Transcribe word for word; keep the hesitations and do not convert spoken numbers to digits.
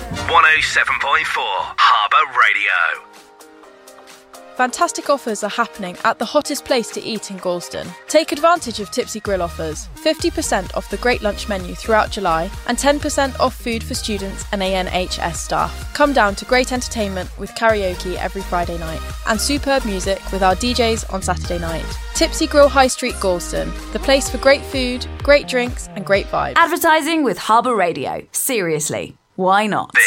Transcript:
one oh seven point four Harbour Radio. Fantastic offers are happening at the hottest place to eat in Galston. Take advantage of Tipsy Grill offers. fifty percent off the great lunch menu throughout July and ten percent off food for students and A N H S staff. Come down to great entertainment with karaoke every Friday night and superb music with our D Js on Saturday night. Tipsy Grill High Street Galston, the place for great food, great drinks and great vibes. Advertising with Harbour Radio. Seriously, why not?